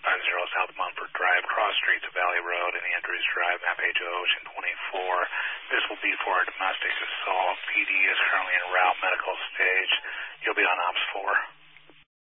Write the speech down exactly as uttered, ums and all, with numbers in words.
fifty South Munford Drive, cross street to Valley Road and Andrews Drive, map H O Ocean twenty-four. This will be for a domestic assault. P D is currently en route, medical stage. You'll be on